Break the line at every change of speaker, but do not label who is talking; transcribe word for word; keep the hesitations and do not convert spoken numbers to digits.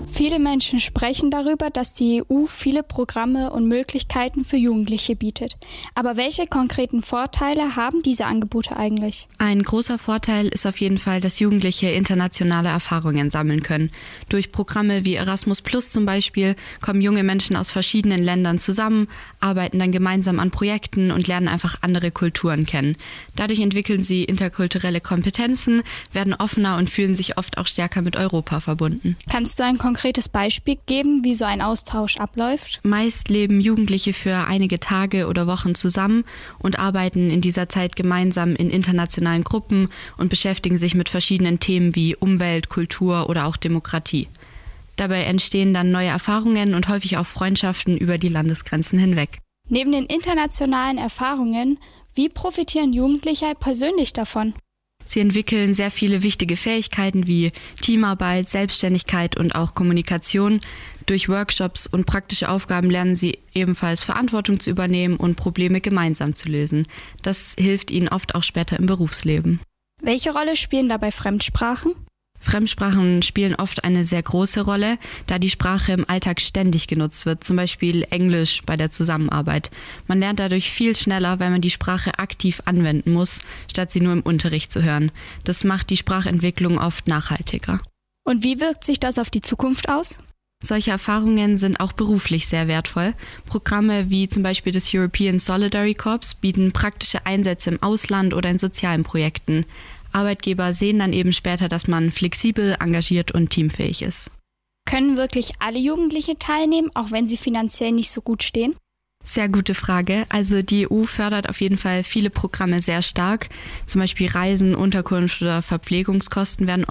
Viele Menschen sprechen darüber, dass die E U viele Programme und Möglichkeiten für Jugendliche bietet. Aber welche konkreten Vorteile haben diese Angebote eigentlich?
Ein großer Vorteil ist auf jeden Fall, dass Jugendliche internationale Erfahrungen sammeln können. Durch Programme wie Erasmus Plus zum Beispiel kommen junge Menschen aus verschiedenen Ländern zusammen, arbeiten dann gemeinsam an Projekten und lernen einfach andere Kulturen kennen. Dadurch entwickeln sie interkulturelle Kompetenzen, werden offener und fühlen sich oft auch stärker mit Europa verbunden.
Kannst du ein konkretes Beispiel geben, wie so ein Austausch abläuft?
Meist leben Jugendliche für einige Tage oder Wochen zusammen und arbeiten in dieser Zeit gemeinsam in internationalen Gruppen und beschäftigen sich mit verschiedenen Themen wie Umwelt, Kultur oder auch Demokratie. Dabei entstehen dann neue Erfahrungen und häufig auch Freundschaften über die Landesgrenzen hinweg.
Neben den internationalen Erfahrungen, wie profitieren Jugendliche persönlich davon?
Sie entwickeln sehr viele wichtige Fähigkeiten wie Teamarbeit, Selbstständigkeit und auch Kommunikation. Durch Workshops und praktische Aufgaben lernen sie ebenfalls Verantwortung zu übernehmen und Probleme gemeinsam zu lösen. Das hilft ihnen oft auch später im Berufsleben.
Welche Rolle spielen dabei Fremdsprachen?
Fremdsprachen spielen oft eine sehr große Rolle, da die Sprache im Alltag ständig genutzt wird, zum Beispiel Englisch bei der Zusammenarbeit. Man lernt dadurch viel schneller, weil man die Sprache aktiv anwenden muss, statt sie nur im Unterricht zu hören. Das macht die Sprachentwicklung oft nachhaltiger.
Und wie wirkt sich das auf die Zukunft aus?
Solche Erfahrungen sind auch beruflich sehr wertvoll. Programme wie zum Beispiel das European Solidarity Corps bieten praktische Einsätze im Ausland oder in sozialen Projekten. Arbeitgeber sehen dann eben später, dass man flexibel, engagiert und teamfähig ist.
Können wirklich alle Jugendliche teilnehmen, auch wenn sie finanziell nicht so gut stehen?
Sehr gute Frage. Also die E U fördert auf jeden Fall viele Programme sehr stark. Zum Beispiel Reisen, Unterkunft oder Verpflegungskosten werden